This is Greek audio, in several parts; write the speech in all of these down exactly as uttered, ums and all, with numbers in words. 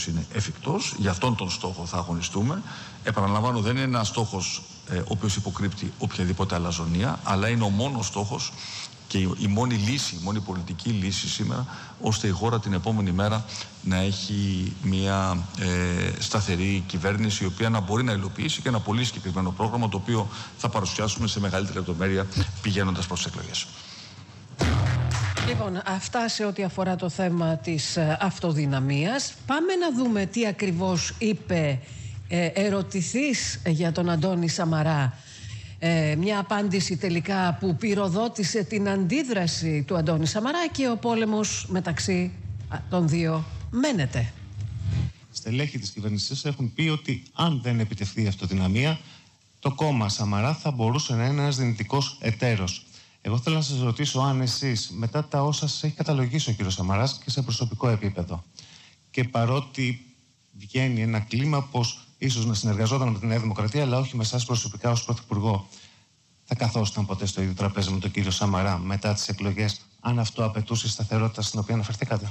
είναι εφικτός. Για αυτόν τον στόχο θα αγωνιστούμε. Επαναλαμβάνω, δεν είναι ένας στόχος ε, ο οποίος υποκρύπτει οποιαδήποτε αλαζονία, αλλά είναι ο μόνος στόχος και η, η μόνη λύση, η μόνη πολιτική λύση σήμερα, ώστε η χώρα την επόμενη μέρα να έχει μια ε, σταθερή κυβέρνηση, η οποία να μπορεί να υλοποιήσει και ένα πολύ συγκεκριμένο πρόγραμμα, το οποίο θα παρουσιάσουμε σε μεγαλύτερη λεπτομέρεια πηγαίνοντας προς τις εκλογές. Λοιπόν, αυτά σε ό,τι αφορά το θέμα της αυτοδυναμίας. Πάμε να δούμε τι ακριβώς είπε ε, ερωτηθής για τον Αντώνη Σαμαρά. Ε, μια απάντηση τελικά που πυροδότησε την αντίδραση του Αντώνη Σαμαρά και ο πόλεμος μεταξύ των δύο μένεται. Στελέχη της κυβέρνησης έχουν πει ότι αν δεν επιτευχθεί η αυτοδυναμία, το κόμμα Σαμαρά θα μπορούσε να είναι ένας δυνητικός εταίρος. Εγώ θέλω να σας ρωτήσω αν εσείς, μετά τα όσα σας έχει καταλογίσει ο κύριος Σαμαράς και σε προσωπικό επίπεδο, και παρότι βγαίνει ένα κλίμα πως ίσως να συνεργαζόταν με τη Νέα Δημοκρατία, αλλά όχι με εσάς προσωπικά ως Πρωθυπουργό, θα καθόσταν ποτέ στο ίδιο τραπέζι με τον κύριο Σαμαρά μετά τις εκλογές, αν αυτό απαιτούσε η σταθερότητα στην οποία αναφερθήκατε?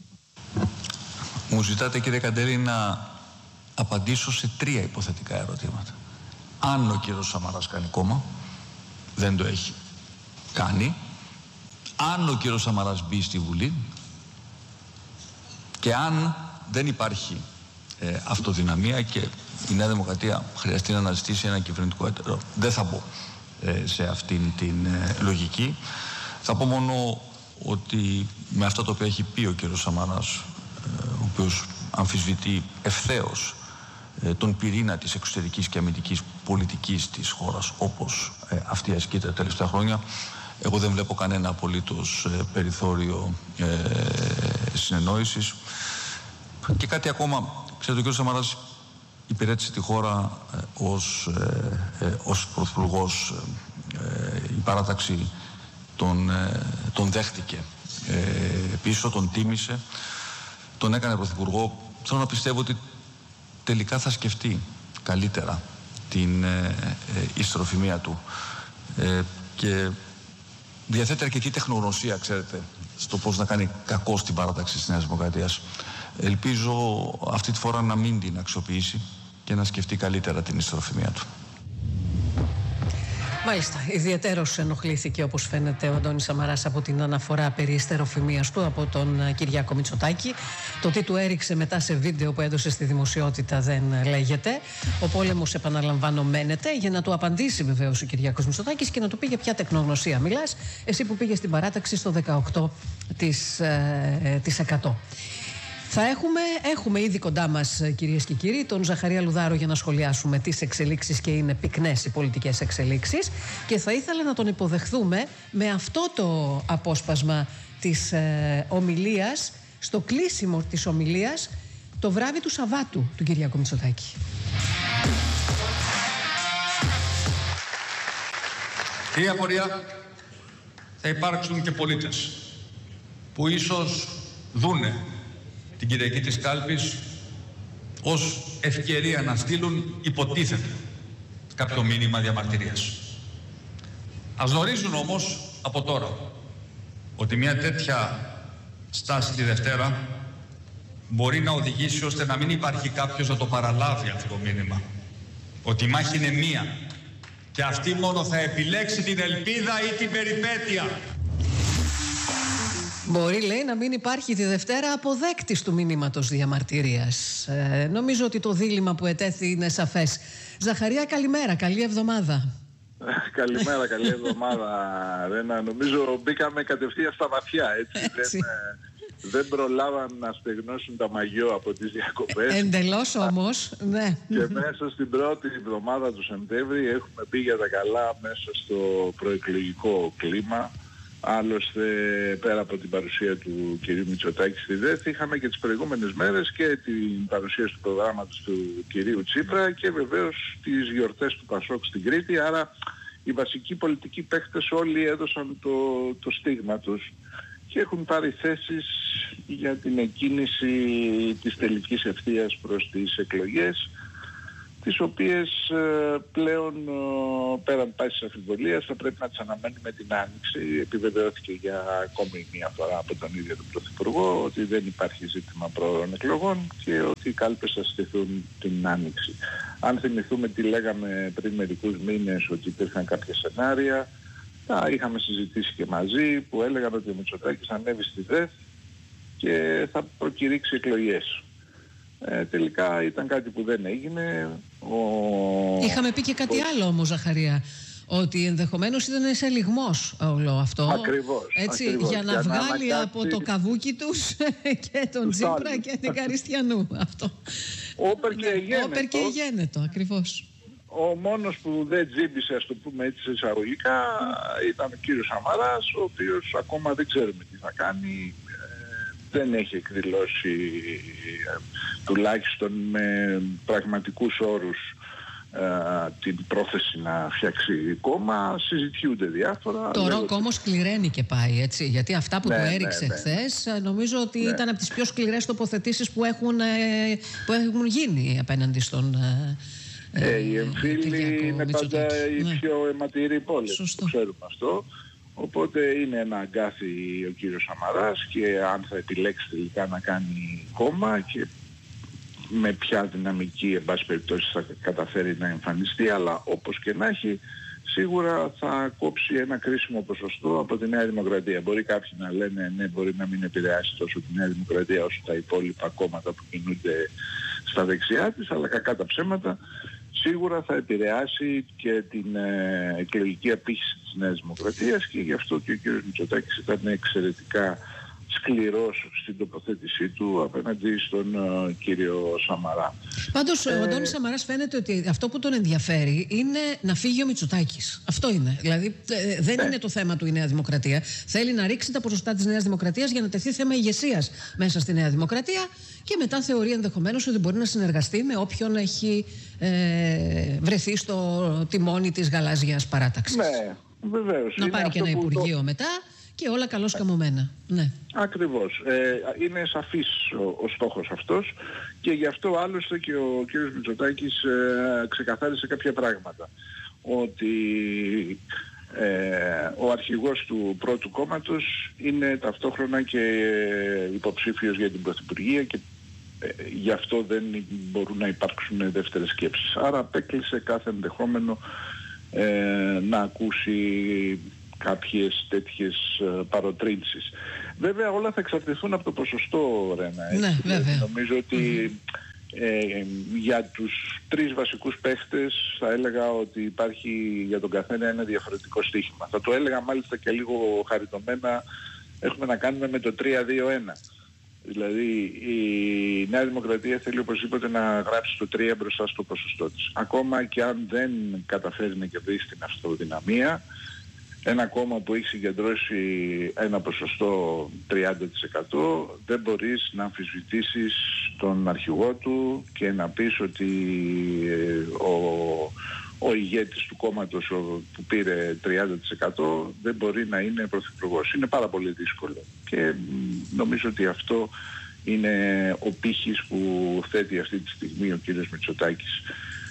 Μου ζητάτε, κύριε Καντέλη, να απαντήσω σε τρία υποθετικά ερωτήματα. Αν ο κύριος Σαμαράς κάνει κόμμα, δεν το έχει κάνει. Αν ο κύριος Σαμαράς μπει στη Βουλή και αν δεν υπάρχει ε, αυτοδυναμία και η Νέα Δημοκρατία χρειαστεί να αναζητήσει ένα κυβερνητικό έτερο, δεν θα μπω ε, σε αυτήν την ε, λογική. Θα πω μόνο ότι με αυτά τα οποία έχει πει ο κύριος Σαμαράς, ε, ο οποίος αμφισβητεί ευθέως ε, τον πυρήνα της εξωτερικής και αμυντικής πολιτικής της χώρας, όπως ε, αυτή ασκείται τα τελευταία χρόνια, εγώ δεν βλέπω κανένα απολύτως ε, περιθώριο ε, συνεννόησης. Και κάτι ακόμα, ξέρετε, ο κ. Σαμαράς υπηρέτησε τη χώρα ε, ως, ε, ε, ως πρωθυπουργός. Ε, η παράταξη τον, ε, τον δέχτηκε ε, πίσω, τον τίμησε, τον έκανε πρωθυπουργό. Θέλω να πιστεύω ότι τελικά θα σκεφτεί καλύτερα την ε, ε, ιστροφημία του ε, και διαθέτει αρκετή τεχνογνωσία, ξέρετε, στο πώς να κάνει κακό στην παράταξη της Νέας Δημοκρατίας. Ελπίζω αυτή τη φορά να μην την αξιοποιήσει και να σκεφτεί καλύτερα την ιστροφημία του. Μάλιστα, ιδιαιτέρως ενοχλήθηκε, όπως φαίνεται, ο Αντώνης Σαμαράς από την αναφορά περί ιστεροφημίας του από τον Κυριάκο Μητσοτάκη. Το τι του έριξε μετά σε βίντεο που έδωσε στη δημοσιότητα δεν λέγεται. Ο πόλεμος, επαναλαμβάνω, μένεται. Για να του απαντήσει βεβαίως ο Κυριάκος Μητσοτάκης και να του πει για ποια τεχνογνωσία μιλάς, εσύ που πήγες στην παράταξη στο δεκαοκτώ τοις εκατό. Θα έχουμε, έχουμε ήδη κοντά μας, κυρίες και κύριοι, τον Ζαχαρία Λουδάρο για να σχολιάσουμε τις εξελίξεις, και είναι πυκνές οι πολιτικές εξελίξεις, και θα ήθελα να τον υποδεχθούμε με αυτό το απόσπασμα της ε, ομιλίας, στο κλείσιμο της ομιλίας, το βράδυ του Σαββάτου του Κυριάκου Μητσοτάκη. Κυρία Πορεία, θα υπάρξουν και πολίτες που ίσως δούνε την Κυριακή της Κάλπης ως ευκαιρία να στείλουν, υποτίθεται, κάποιο μήνυμα διαμαρτυρίας. Ας γνωρίζουν όμως από τώρα ότι μια τέτοια στάση τη Δευτέρα μπορεί να οδηγήσει ώστε να μην υπάρχει κάποιος να το παραλάβει αυτό το μήνυμα. Ότι η μάχη είναι μία και αυτή μόνο θα επιλέξει την ελπίδα ή την περιπέτεια. Μπορεί, λέει, να μην υπάρχει τη Δευτέρα αποδέκτης του μηνύματος διαμαρτυρίας. Ε, νομίζω ότι το δίλημμα που ετέθη είναι σαφές. Ζαχαρία, καλημέρα, καλή εβδομάδα. Καλημέρα, καλή εβδομάδα, Ρένα. Νομίζω μπήκαμε κατευθείαν στα βαθιά, έτσι. έτσι. Δεν, δεν προλάβαν να στεγνώσουν τα μαγιό από τις διακοπές. Εντελώς όμως, ναι. Και μέσα στην πρώτη εβδομάδα του Σεπτέμβρη έχουμε μπει για τα καλά μέσα στο προεκλογικό κλίμα. Άλλωστε, πέρα από την παρουσία του κυρίου Μητσοτάκη στη ΔΕΘ, είχαμε και τις προηγούμενες μέρες και την παρουσίαση του προγράμματος του κυρίου Τσίπρα και βεβαίως τις γιορτές του Πασόκ στην Κρήτη. Άρα οι βασικοί πολιτικοί παίχτες όλοι έδωσαν το, το στίγμα τους και έχουν πάρει θέσεις για την εκκίνηση της τελικής ευθείας προς τις εκλογές. τις οποίες ε, πλέον ε, πέραν πάσης αμφιβολίας θα πρέπει να τις αναμένουμε την Άνοιξη. Επιβεβαιώθηκε για ακόμη μία φορά από τον ίδιο τον Πρωθυπουργό ότι δεν υπάρχει ζήτημα πρόωρων εκλογών και ότι οι κάλπες θα στηθούν την Άνοιξη. Αν θυμηθούμε τι λέγαμε πριν μερικούς μήνες, ότι υπήρχαν κάποια σενάρια, τα είχαμε συζητήσει και μαζί, που έλεγαν ότι ο Μητσοτάκης ανέβει στη ΔΕΘ και θα προκηρύξει εκλογές. Ε, τελικά ήταν κάτι που δεν έγινε. Ο... Είχαμε πει και κάτι ο... άλλο όμως, Ζαχαρία, ότι ενδεχομένως ήταν σε λιγμός όλο αυτό. Ακριβώς. Έτσι, ακριβώς. για να για βγάλει να από το καβούκι τους και τον Τσίπρα και την Καριστιανού. Αυτό. Όπερ και γένετο. Όπερ και γένετο, ακριβώς. Ο μόνος που δεν τζίμπησε, ας το πούμε έτσι εισαγωγικά, ήταν ο κύριος Σαμαράς, ο οποίος ακόμα δεν ξέρουμε τι θα κάνει. Δεν έχει εκδηλώσει ε, τουλάχιστον με πραγματικούς όρους ε, την πρόθεση να φτιάξει κόμμα. Συζητιούνται διάφορα. Το ΡΟΚ όμως κληραίνει και πάει, έτσι, γιατί αυτά που ναι, του ναι, έριξε ναι. χθες νομίζω ότι ναι. ήταν από τις πιο σκληρές τοποθετήσεις που έχουν, ε, που έχουν γίνει απέναντι στον ε, ε, οι εμφύλοι είναι πάντα οι ναι. πιο αιματηροί πόλεμοι. Το ξέρουμε αυτό. Οπότε είναι ένα αγκάθι ο κύριος Σαμαράς και αν θα επιλέξει τελικά να κάνει κόμμα και με ποια δυναμική εν πάση περιπτώσει θα καταφέρει να εμφανιστεί, αλλά όπως και να έχει σίγουρα θα κόψει ένα κρίσιμο ποσοστό από τη Νέα Δημοκρατία. Μπορεί κάποιοι να λένε ναι, μπορεί να μην επηρεάσει τόσο τη Νέα Δημοκρατία όσο τα υπόλοιπα κόμματα που κινούνται στα δεξιά της, αλλά κακά τα ψέματα σίγουρα θα επηρεάσει και την ε, εκλογική απήχηση της Νέας Δημοκρατίας και γι' αυτό και ο κ. Μητσοτάκης ήταν εξαιρετικά σκληρός στην τοποθέτησή του απέναντι στον uh, κύριο Σαμαρά. Πάντως ε... ο Αντώνης Σαμαράς φαίνεται ότι αυτό που τον ενδιαφέρει είναι να φύγει ο Μητσοτάκης. Αυτό είναι. Δηλαδή ε, δεν ναι. είναι το θέμα του η Νέα Δημοκρατία. Θέλει να ρίξει τα ποσοστά της Νέας Δημοκρατίας για να τεθεί θέμα ηγεσίας μέσα στη Νέα Δημοκρατία και μετά θεωρεί ενδεχομένως ότι μπορεί να συνεργαστεί με όποιον έχει ε, βρεθεί στο τιμόνι της γαλάζιας παράταξης. Ναι, βεβαίως. Να πάρει και ένα υπουργείο το... μετά. Και όλα καλώς καμωμένα. Ναι. Ακριβώς. Ε, είναι σαφής ο, ο στόχος αυτός και γι' αυτό άλλωστε και ο κ. Μητσοτάκης ε, ξεκαθάρισε κάποια πράγματα. Ότι ε, ο αρχηγός του πρώτου κόμματος είναι ταυτόχρονα και υποψήφιος για την Πρωθυπουργία και ε, γι' αυτό δεν μπορούν να υπάρξουν δεύτερες σκέψεις. Άρα απέκλεισε κάθε ενδεχόμενο ε, να ακούσει κάποιες τέτοιες uh, παροτρύνσεις. Βέβαια όλα θα εξαρτηθούν από το ποσοστό, Ρένα. Ναι, βέβαια. Νομίζω ότι mm-hmm. ε, για τους τρεις βασικούς παίχτες θα έλεγα ότι υπάρχει για τον καθένα ένα διαφορετικό στοίχημα. Θα το έλεγα μάλιστα και λίγο χαριτωμένα, έχουμε να κάνουμε με το τρία δύο ένα. Δηλαδή η Νέα Δημοκρατία θέλει οπωσδήποτε να γράψει το τρία μπροστά στο ποσοστό της. Ακόμα και αν δεν καταφέρει να κερδίσει την αυτοδυναμία, ένα κόμμα που έχει συγκεντρώσει ένα ποσοστό τριάντα τοις εκατό δεν μπορείς να αμφισβητήσεις τον αρχηγό του και να πεις ότι ο, ο ηγέτης του κόμματος ο, που πήρε τριάντα τοις εκατό δεν μπορεί να είναι πρωθυπουργός. Είναι πάρα πολύ δύσκολο και νομίζω ότι αυτό είναι ο πύχης που θέτει αυτή τη στιγμή ο κύριος Μητσοτάκης.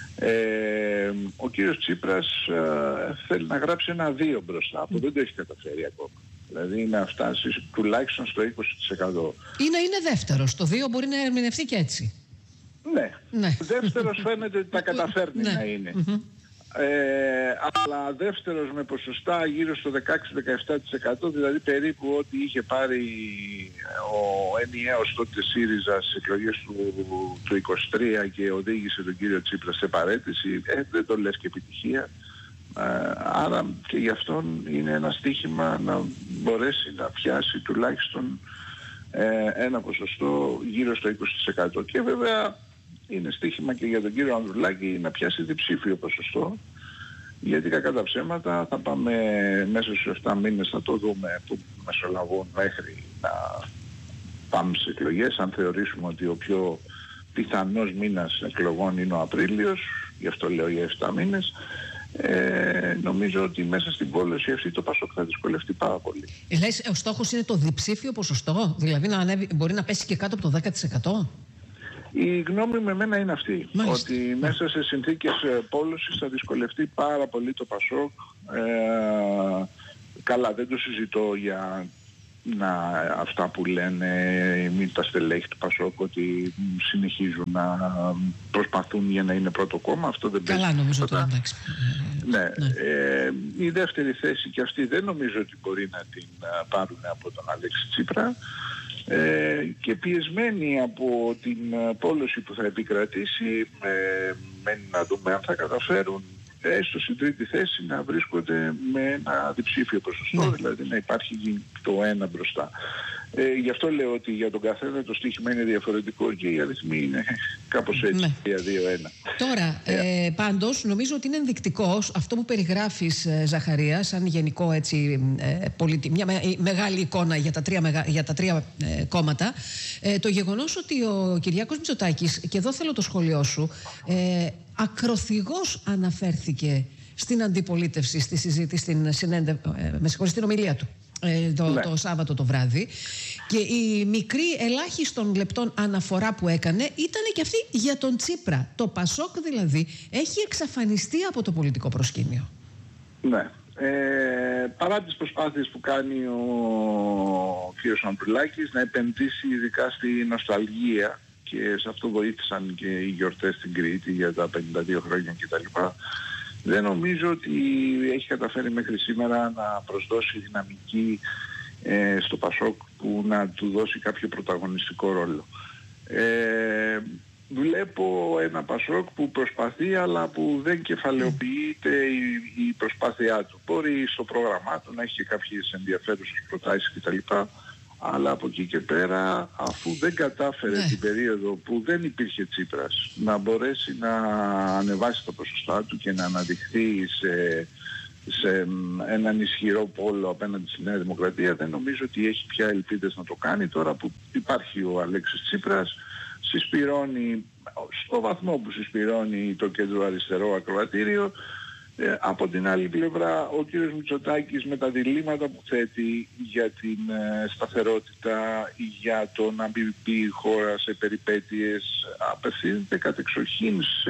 Ε, ο κύριος Τσίπρας ε, θέλει να γράψει ένα δύο μπροστά που δεν το έχει καταφέρει ακόμα. Δηλαδή να φτάσει τουλάχιστον στο είκοσι τοις εκατό. Είναι, είναι δεύτερος. Το δύο μπορεί να ερμηνευτεί και έτσι. Ναι. ναι. Δεύτερος φαίνεται ότι τα καταφέρνει ναι. να είναι. Mm-hmm. Ε, αλλά δεύτερος με ποσοστά γύρω στο δεκαέξι με δεκαεπτά τοις εκατό, δηλαδή περίπου ό,τι είχε πάρει ο ενιαίος τότε ΣΥΡΙΖΑ στις εκλογές του, του είκοσι τρία και οδήγησε τον κύριο Τσίπρα σε παραίτηση, ε, δεν το λες και επιτυχία. Ε, άρα και γι' αυτόν είναι ένα στοίχημα να μπορέσει να πιάσει τουλάχιστον ε, ένα ποσοστό γύρω στο είκοσι τοις εκατό. Και βέβαια είναι στοίχημα και για τον κύριο Ανδρουλάκη να πιάσει διψήφιο ποσοστό, γιατί κακά τα ψέματα θα πάμε μέσα στους επτά μήνες, θα το δούμε που μεσολαβούν μέχρι να πάμε στις εκλογές. Αν θεωρήσουμε ότι ο πιο πιθανός μήνας εκλογών είναι ο Απρίλιος, γι' αυτό λέω για επτά μήνες, ε, νομίζω ότι μέσα στην πόλωση αυτή το ΠΑΣΟΚ θα δυσκολευτεί πάρα πολύ. Ε, λες, ο στόχος είναι το διψήφιο ποσοστό, δηλαδή να ανέβει, μπορεί να πέσει και κάτω από το δέκα τοις εκατό. Η γνώμη με εμένα είναι αυτή, Μάλιστα. ότι μέσα σε συνθήκες πόλωσης θα δυσκολευτεί πάρα πολύ το Πασόκ. Ε, καλά, δεν το συζητώ για να, αυτά που λένε μη τα στελέχη του Πασόκ ότι συνεχίζουν να προσπαθούν για να είναι πρώτο κόμμα. Αυτό δεν Καλά νομίζω τώρα, εντάξει. Ναι. Ναι. Ε, η δεύτερη θέση και αυτή δεν νομίζω ότι μπορεί να την πάρουν από τον Αλέξη Τσίπρα. Ε, και πιεσμένοι από την πόλωση που θα επικρατήσει, ε, μένει να δούμε αν θα καταφέρουν έστω στην τρίτη θέση να βρίσκονται με ένα διψήφιο ποσοστό, ναι. Δηλαδή να υπάρχει το ένα μπροστά. Ε, γι' αυτό λέω ότι για τον καθένα το στοίχημα είναι διαφορετικό και οι αριθμοί είναι κάπως έτσι, ναι. για δύο ένα. Τώρα, ε, ε, πάντως, νομίζω ότι είναι ενδεικτικό αυτό που περιγράφεις, ε, Ζαχαρία, σαν γενικό έτσι, ε, πολιτι... μια με, μεγάλη εικόνα για τα τρία, μεγα... για τα τρία ε, κόμματα, ε, το γεγονός ότι ο Κυριάκος Μητσοτάκης, και εδώ θέλω το σχόλιο σου, ε, ακροθυγώς αναφέρθηκε στην αντιπολίτευση, στη συζήτηση, στην, συνέντε... ε, με συγχωρείς, στην ομιλία του. Ε, το, ναι. το Σάββατο το βράδυ, και η μικρή ελάχιστον λεπτών αναφορά που έκανε ήταν και αυτή για τον Τσίπρα. Το Πασόκ δηλαδή έχει εξαφανιστεί από το πολιτικό προσκήνιο. Ναι. Ε, παρά τις προσπάθειες που κάνει ο κ. Ανδρουλάκης να επενδύσει ειδικά στη νοσταλγία, και σε αυτό βοήθησαν και οι γιορτές στην Κρήτη για τα πενήντα δύο χρόνια κτλ. Δεν νομίζω ότι έχει καταφέρει μέχρι σήμερα να προσδώσει δυναμική ε, στο Πασόκ που να του δώσει κάποιο πρωταγωνιστικό ρόλο. Ε, βλέπω ένα Πασόκ που προσπαθεί αλλά που δεν κεφαλαιοποιείται η, η προσπάθειά του. Μπορεί στο πρόγραμμά του να έχει και κάποιες ενδιαφέρουσες προτάσεις κτλ. Αλλά από εκεί και πέρα, αφού δεν κατάφερε, ναι, την περίοδο που δεν υπήρχε Τσίπρας να μπορέσει να ανεβάσει τα ποσοστά του και να αναδειχθεί σε, σε έναν ισχυρό πόλο απέναντι στη Νέα Δημοκρατία, δεν νομίζω ότι έχει πια ελπίδες να το κάνει. Τώρα που υπάρχει ο Αλέξης Τσίπρας, συσπυρώνει, στο βαθμό που συσπυρώνει το κέντρο αριστερό ακροατήριο. Ε, από την άλλη πλευρά ο κύριος Μητσοτάκης με τα διλήμματα που θέτει για την ε, σταθερότητα, για το να μην μπει η χώρα σε περιπέτειες, απευθύνεται κατεξοχήν σε,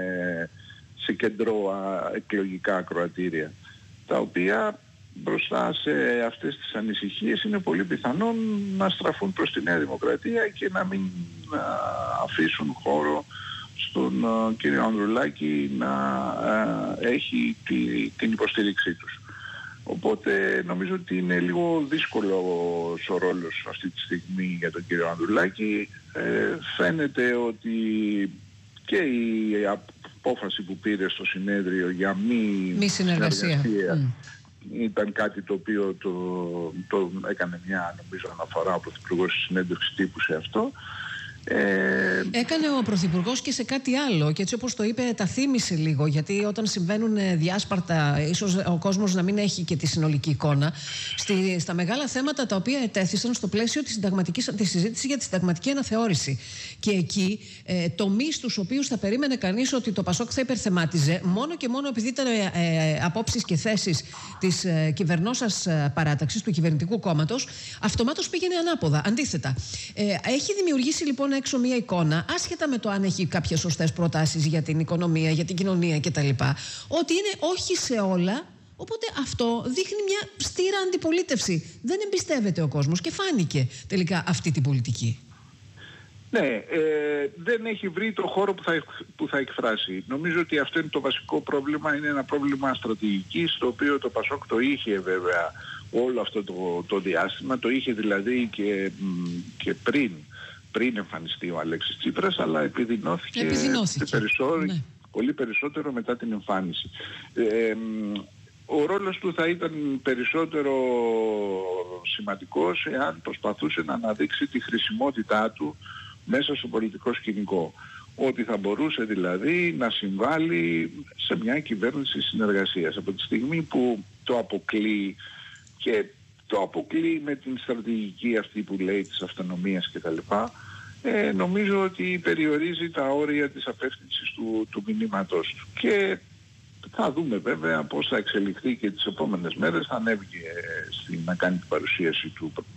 σε κεντρώα εκλογικά ακροατήρια, τα οποία μπροστά σε αυτές τις ανησυχίες είναι πολύ πιθανόν να στραφούν προς τη Νέα Δημοκρατία και να μην να αφήσουν χώρο στον uh, κύριο Ανδρουλάκη να uh, έχει τη, την υποστήριξή τους. Οπότε νομίζω ότι είναι λίγο δύσκολος ο ρόλος αυτή τη στιγμή για τον κύριο Ανδρουλάκη. Ε, φαίνεται ότι και η απόφαση που πήρε στο συνέδριο για μη, μη συνεργασία, συνεργασία mm. ήταν κάτι το οποίο το, το έκανε μια νομίζω αναφορά ο Πρωθυπουργός στη συνέντευξη τύπου σε αυτό. Ε... Έκανε ο Πρωθυπουργός και σε κάτι άλλο και έτσι όπως το είπε τα θύμισε λίγο, γιατί όταν συμβαίνουν διάσπαρτα ίσως ο κόσμος να μην έχει και τη συνολική εικόνα στη, στα μεγάλα θέματα τα οποία ετέθησαν στο πλαίσιο της, της συζήτησης για τη συνταγματική αναθεώρηση, και εκεί ε, τομείς στους οποίους θα περίμενε κανείς ότι το Πασόκ θα υπερθεμάτιζε μόνο και μόνο επειδή ήταν ε, ε, απόψεις και θέσεις της ε, κυβερνώσας παράταξης, του κυβερνητικού κόμματος, αυτομάτως πήγαινε ανάποδα, αντίθετα. Ε, έχει δημιουργήσει λοιπόν έξω μια εικόνα, άσχετα με το αν έχει κάποιες σωστές προτάσεις για την οικονομία, για την κοινωνία κτλ., ότι είναι όχι σε όλα. Οπότε αυτό δείχνει μια στήρα αντιπολίτευση. Δεν εμπιστεύεται ο κόσμος και φάνηκε τελικά αυτή την πολιτική. Ναι, ε, δεν έχει βρει το χώρο που θα, που θα εκφράσει. Νομίζω ότι αυτό είναι το βασικό πρόβλημα. Είναι ένα πρόβλημα στρατηγικής, το οποίο το Πασόκ το είχε βέβαια όλο αυτό το, το διάστημα. Το είχε δηλαδή και, και πριν. πριν εμφανιστεί ο Αλέξης Τσίπρας, αλλά επιδεινώθηκε, επιδεινώθηκε. Περισσότερο, ναι. πολύ περισσότερο μετά την εμφάνιση. Ε, ο ρόλος του θα ήταν περισσότερο σημαντικός εάν προσπαθούσε να αναδείξει τη χρησιμότητά του μέσα στο πολιτικό σκηνικό. Ότι θα μπορούσε δηλαδή να συμβάλλει σε μια κυβέρνηση συνεργασίας. Από τη στιγμή που το αποκλεί και το αποκλεί με την στρατηγική αυτή που λέει της αυτονομίας κτλ. Ε, νομίζω ότι περιορίζει τα όρια της απεύθυνσης του, του μηνύματός του. Και θα δούμε βέβαια πώς θα εξελιχθεί και τις επόμενες μέρες. Θα ανέβηκε στην, να κάνει την παρουσίαση του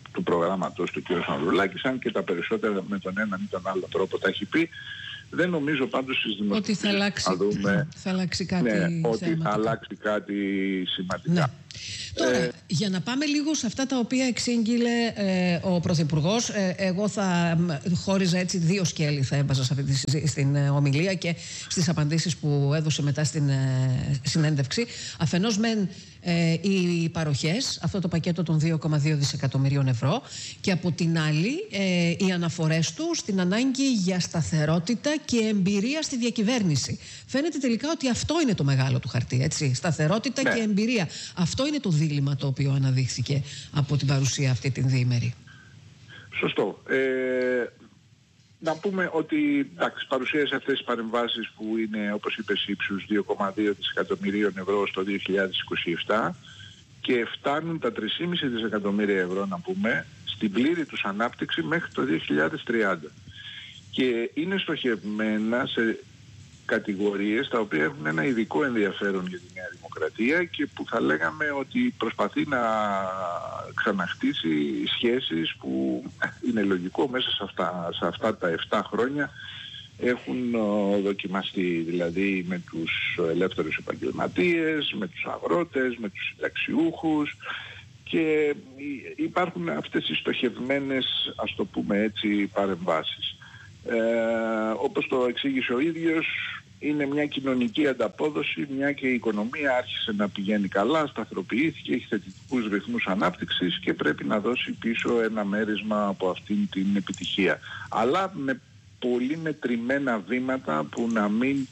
του προγράμματος του κ. Ανδρουλάκης, αν και τα περισσότερα με τον έναν ή τον άλλο τρόπο τα έχει πει. Δεν νομίζω πάντως στις δημοσιογραφίες ότι θα αλλάξει, δούμε, θα αλλάξει κάτι, ναι, ότι θεαματικά. θα αλλάξει κάτι σημαντικά. Ναι. Τώρα, ε, για να πάμε λίγο σε αυτά τα οποία εξήγηλε ε, ο Πρωθυπουργός. Ε, εγώ θα χώριζα έτσι δύο σκέλη, θα έβαζα σε αυτή τη, στην ε, ομιλία και στις απαντήσεις που έδωσε μετά στην ε, συνέντευξη. Αφενός μεν ε, οι παροχές, αυτό το πακέτο των δύο κόμμα δύο δισεκατομμυρίων ευρώ, και από την άλλη ε, οι αναφορές του στην ανάγκη για σταθερότητα και εμπειρία στη διακυβέρνηση. Φαίνεται τελικά ότι αυτό είναι το μεγάλο του χαρτί, έτσι. Σταθερότητα ναι. και εμπειρία. Αυτό είναι το δίλημμα το οποίο αναδείχθηκε από την παρουσία αυτή την διήμερη. Σωστό. Ε, να πούμε ότι εντάξει, παρουσίασε αυτές τις παρεμβάσεις που είναι, όπως είπες, ύψους δύο κόμμα δύο δισεκατομμυρίων ευρώ στο δύο χιλιάδες είκοσι επτά και φτάνουν τα τρία κόμμα πέντε δισεκατομμύρια ευρώ, να πούμε, στην πλήρη τους ανάπτυξη μέχρι το δύο χιλιάδες τριάντα. Και είναι στοχευμένα σε κατηγορίες τα οποία έχουν ένα ειδικό ενδιαφέρον για τη Νέα Δημοκρατία και που θα λέγαμε ότι προσπαθεί να ξαναχτίσει σχέσεις που είναι λογικό μέσα σε αυτά, σε αυτά τα επτά χρόνια έχουν δοκιμαστεί, δηλαδή με τους ελεύθερους επαγγελματίες, με τους αγρότες, με τους συνταξιούχους, και υπάρχουν αυτές οι στοχευμένες, ας το πούμε έτσι, παρεμβάσεις. Ε, όπως το εξήγησε ο ίδιος, είναι μια κοινωνική ανταπόδοση, μια και η οικονομία άρχισε να πηγαίνει καλά, σταθεροποιήθηκε, έχει θετικούς ρυθμούς ανάπτυξης και πρέπει να δώσει πίσω ένα μέρισμα από αυτήν την επιτυχία. Αλλά με πολύ μετρημένα βήματα που να μην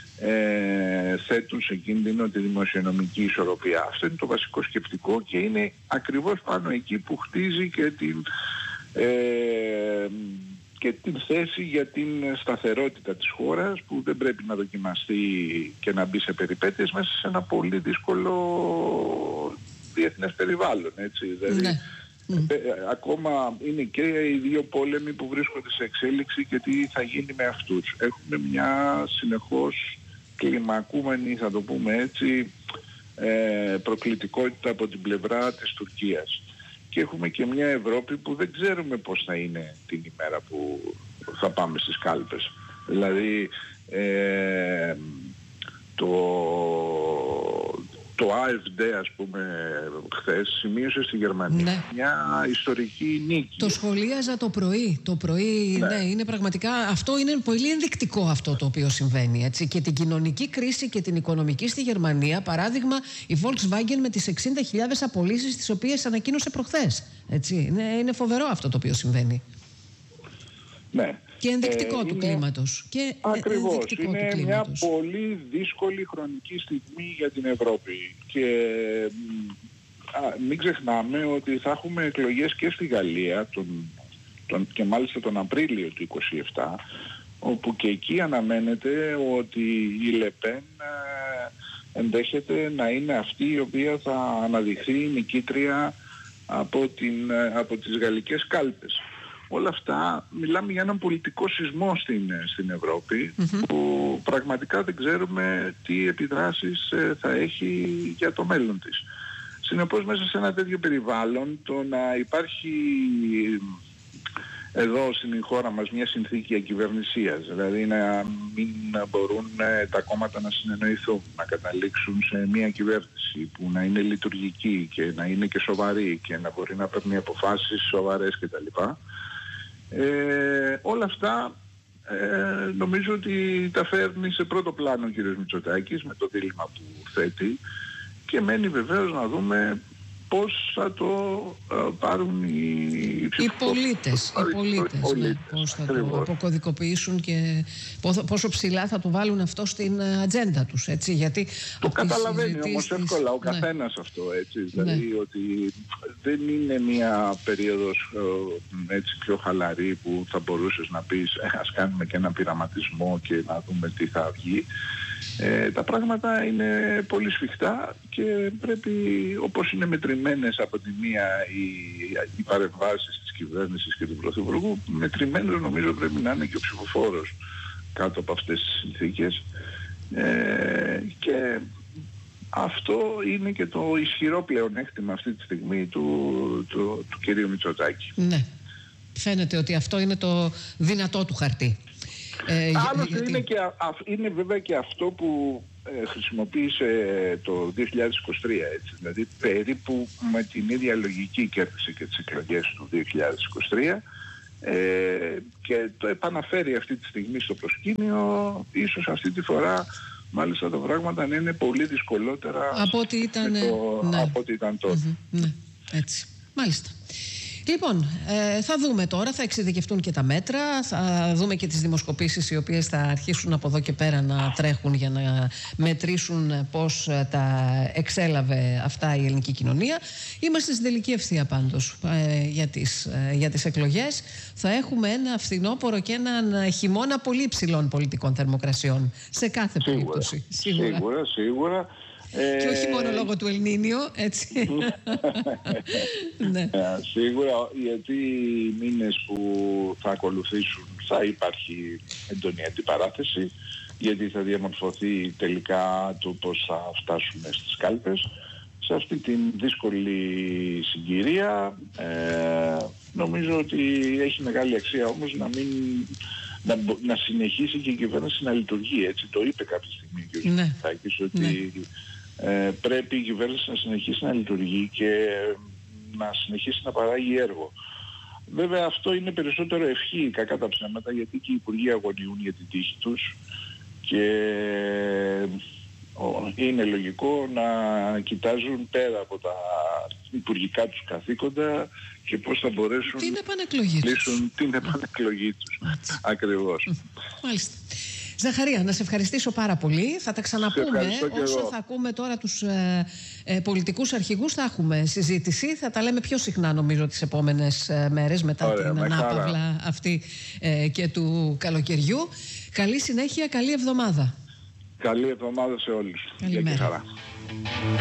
ε, θέτουν σε κίνδυνο τη δημοσιονομική ισορροπία. Αυτό είναι το βασικό σκεπτικό και είναι ακριβώς πάνω εκεί που χτίζει και την... Ε, και την θέση για την σταθερότητα της χώρας, που δεν πρέπει να δοκιμαστεί και να μπει σε περιπέτειες μέσα σε ένα πολύ δύσκολο διεθνές περιβάλλον, έτσι. Δηλαδή, ναι. ε, ακόμα είναι και οι δύο πόλεμοι που βρίσκονται σε εξέλιξη και τι θα γίνει με αυτούς. Έχουμε μια συνεχώς κλιμακούμενη, θα το πούμε έτσι, ε, προκλητικότητα από την πλευρά της Τουρκίας. Και έχουμε και μια Ευρώπη που δεν ξέρουμε πώς θα είναι την ημέρα που θα πάμε στις κάλπες. Δηλαδή ε, το, το AfD, ας πούμε, χθες σημείωσε στη Γερμανία ναι. μια ιστορική νίκη. Το σχολίαζα το πρωί. Το πρωί, ναι. ναι, είναι πραγματικά, αυτό είναι πολύ ενδεικτικό αυτό το οποίο συμβαίνει. Έτσι. Και την κοινωνική κρίση και την οικονομική στη Γερμανία, παράδειγμα, η Volkswagen με τις εξήντα χιλιάδες απολύσεις τις οποίες ανακοίνωσε προχθές. Έτσι. Είναι, είναι φοβερό αυτό το οποίο συμβαίνει. Ναι. Και ενδεικτικό ε, του είναι... κλίματος. Και Ακριβώς. Είναι του μια πολύ δύσκολη χρονική στιγμή για την Ευρώπη. Και α, μην ξεχνάμε ότι θα έχουμε εκλογές και στη Γαλλία τον, τον, και μάλιστα τον Απρίλιο του είκοσι επτά, όπου και εκεί αναμένεται ότι η Λεπέν ενδέχεται να είναι αυτή η οποία θα αναδειχθεί νικήτρια από, την, από τις γαλλικές κάλπες. Όλα αυτά, μιλάμε για έναν πολιτικό σεισμό στην, στην Ευρώπη, mm-hmm. που πραγματικά δεν ξέρουμε τι επιδράσεις ε, θα έχει για το μέλλον της. Συνεπώς, μέσα σε ένα τέτοιο περιβάλλον, το να υπάρχει εδώ στην χώρα μας μια συνθήκη ακυβερνησίας, δηλαδή να μην μπορούν ε, τα κόμματα να συνεννοηθούν, να καταλήξουν σε μια κυβέρνηση που να είναι λειτουργική και να είναι και σοβαρή και να μπορεί να παίρνει αποφάσεις σοβαρές κτλ. Ε, όλα αυτά ε, νομίζω ότι τα φέρνει σε πρώτο πλάνο ο κ. Μητσοτάκης με το δίλημμα που θέτει, και μένει βεβαίως να δούμε πώς θα το ε, πάρουν οι, οι πολίτες, οι πολίτες, πολίτες ναι, πώς θα ακριβώς. το αποκωδικοποιήσουν και πόσο ψηλά θα το βάλουν αυτό στην ατζέντα τους, έτσι, γιατί το καταλαβαίνει όμως εύκολα ο καθένας, ναι. αυτό, έτσι, δηλαδή ναι. ότι δεν είναι μια περίοδος ε, έτσι πιο χαλαρή που θα μπορούσες να πεις ε, ας κάνουμε και ένα πειραματισμό και να δούμε τι θα βγει. Ε, τα πράγματα είναι πολύ σφιχτά και πρέπει, όπως είναι μετρημένες από τη μία οι, οι παρεμβάσεις της κυβέρνησης και του Πρωθυπουργού, μετρημένος νομίζω πρέπει να είναι και ο ψηφοφόρος κάτω από αυτές τις συνθήκες. Ε, και αυτό είναι και το ισχυρό πλεονέκτημα αυτή τη στιγμή του, του, του κυρίου Μητσοτάκη. Ναι. Φαίνεται ότι αυτό είναι το δυνατό του χαρτί. Ε, Άλλωστε γιατί... είναι, και, είναι βέβαια και αυτό που ε, χρησιμοποίησε το δύο χιλιάδες είκοσι τρία, έτσι. Δηλαδή περίπου με την ίδια λογική κέρδισε και τις εκλογές του δύο χιλιάδες είκοσι τρία ε, και το επαναφέρει αυτή τη στιγμή στο προσκήνιο. Ίσως αυτή τη φορά μάλιστα τα πράγματα να είναι πολύ δυσκολότερα από ό,τι ήταν, το, ναι. από ό,τι ήταν τότε. Mm-hmm, ναι, έτσι. Μάλιστα. Λοιπόν, ε, θα δούμε τώρα, θα εξειδικευτούν και τα μέτρα, θα δούμε και τις δημοσκοπήσεις οι οποίες θα αρχίσουν από εδώ και πέρα να τρέχουν για να μετρήσουν πώς τα εξέλαβε αυτά η ελληνική κοινωνία. Είμαστε στην τελική ευθεία πάντως ε, για, τις, ε, για τις εκλογές. Θα έχουμε ένα φθινόπωρο και έναν χειμώνα πολύ ψηλών πολιτικών θερμοκρασιών σε κάθε Σίγουρα, περίπτωση. Σίγουρα, σίγουρα. σίγουρα. Και όχι μόνο λόγω του Ελνίνιο, έτσι. Ναι. Σίγουρα, γιατί οι μήνες που θα ακολουθήσουν θα υπάρχει έντονη αντιπαράθεση, γιατί θα διαμορφωθεί τελικά το πώς θα φτάσουμε στις κάλπες. Σε αυτή την δύσκολη συγκυρία ε, νομίζω ότι έχει μεγάλη αξία όμως να μην... Να, να συνεχίσει και η κυβέρνηση να λειτουργεί, έτσι. Το είπε κάποια στιγμή και ο Μητσοτάκης, ναι. ότι ναι. ε, πρέπει η κυβέρνηση να συνεχίσει να λειτουργεί και να συνεχίσει να παράγει έργο. Βέβαια αυτό είναι περισσότερο ευχή, κακά τα ψέματα, γιατί και οι υπουργοί αγωνιούν για την τύχη τους και είναι λογικό να κοιτάζουν πέρα από τα υπουργικά τους καθήκοντα και πώς θα μπορέσουν την επανεκλογή να λύσουν την επανεκλογή τους. Ακριβώς. Μάλιστα. Ζαχαρία, να σε ευχαριστήσω πάρα πολύ. Θα τα ξαναπούμε. Όσο θα ακούμε τώρα τους ε, ε, πολιτικούς αρχηγούς, θα έχουμε συζήτηση. Θα τα λέμε πιο συχνά, νομίζω, τις επόμενες ε, μέρες μετά Ωραία, την ανάπαυλα αυτή ε, και του καλοκαιριού. Καλή συνέχεια, καλή εβδομάδα. Καλή εβδομάδα σε όλους. Καλημέρα.